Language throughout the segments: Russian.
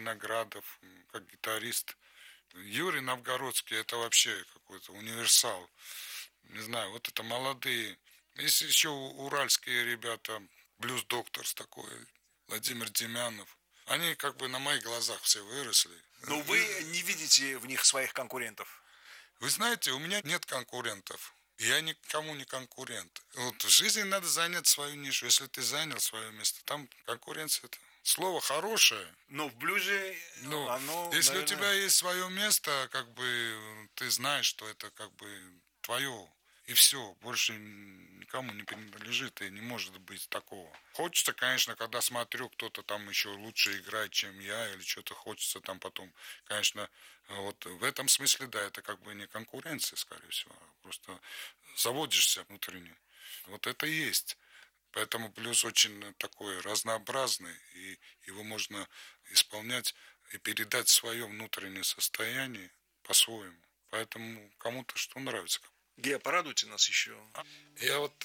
Виноградов, как гитарист. Юрий Новгородский — это вообще какой-то универсал. Не знаю, вот это молодые. Есть еще уральские ребята, блюз-докторс такой, Владимир Демянов. Они как бы на моих глазах все выросли. Но вы не видите в них своих конкурентов. Вы знаете, у меня нет конкурентов. Я никому не конкурент. Вот в жизни надо занять свою нишу. Если ты занял свое место, там конкуренция — это слово хорошее. Но в блюзе Но оно, если у наверное... тебя есть свое место, как бы ты знаешь, что это как бы твое. И все, больше никому не принадлежит, и не может быть такого. Хочется, конечно, когда смотрю, кто-то там еще лучше играет, чем я, или что-то хочется там потом, конечно, вот в этом смысле, да, это как бы не конкуренция, скорее всего, а просто заводишься внутренне. Вот это и есть. Поэтому блюз очень такой разнообразный, и его можно исполнять и передать свое внутреннее состояние по-своему. Поэтому кому-то что нравится. Гея, порадуйте нас еще. Я вот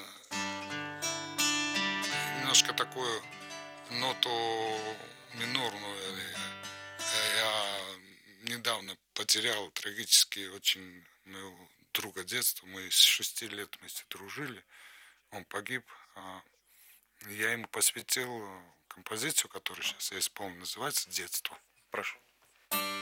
немножко такую ноту минорную я недавно потерял трагически очень моего друга детства. Мы с 6 лет вместе дружили. Он погиб. Я ему посвятил композицию, которую сейчас я исполню, называется «Детство». Прошу.